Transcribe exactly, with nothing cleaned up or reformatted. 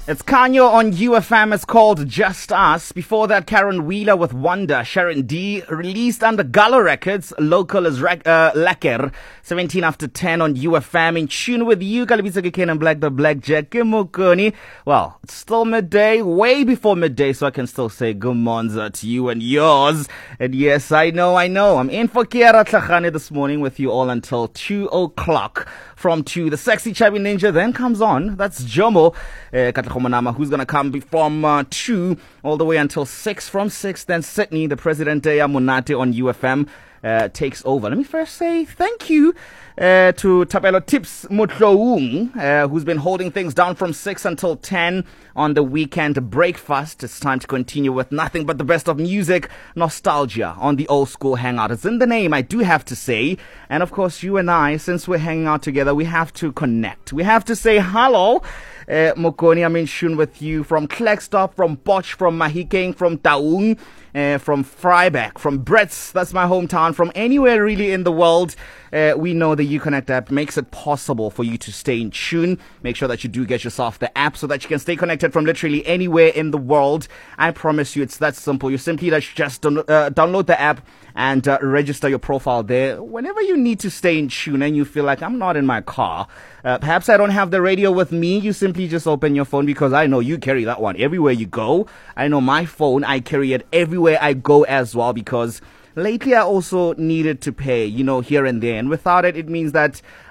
It's Kanyo on U F M. It's called Just Us. Before that, Karen Wheeler with Wonder. Sharon D, released under Gala Records. Local is Ra- uh, Laker. seventeen after ten on U F M. In tune with you, Kalibisa Ken and Black the Blackjack. Mukoni. Well, it's still midday, way before midday, so I can still say good morning to you and yours. And yes, I know, I know. I'm in for Kiara Tlachane this morning with you all until two o'clock. From two, the sexy chubby ninja then comes on. That's Jomo uh, Katlahomanama, who's going to come be from uh, two all the way until six. From six, then Sydney, the President Munate on U F M, uh, takes over. Let me first say thank you uh, to Tapelo Tips Mutloung, uh, who's been holding things down from six until ten on the weekend breakfast. It's time to continue with nothing but the best of music, nostalgia on the old school hangout. It's in the name, I do have to say. And of course, you and I, since we're hanging out together, we have to connect. We have to say hello. Uh, Mokoni, I'm in tune with you from Klerksdorp, from Bosch, from Mahikeng, from Taung, uh, from Freiberg, from Brits. That's my hometown. From anywhere really in the world, uh, we know the UConnect app makes it possible for you to stay in tune. Make sure that you do get yourself the app so that you can stay connected from literally anywhere in the world. I promise you, it's that simple. You simply just uh, download the app and uh, register your profile there. Whenever you need to stay in tune and you feel like I'm not in my car, uh, perhaps I don't have the radio with me, you simply just open your phone, because I know you carry that one everywhere you go. I know my phone, I carry it everywhere I go as well, because lately I also needed to pay, you know, here and there. And without it, it means that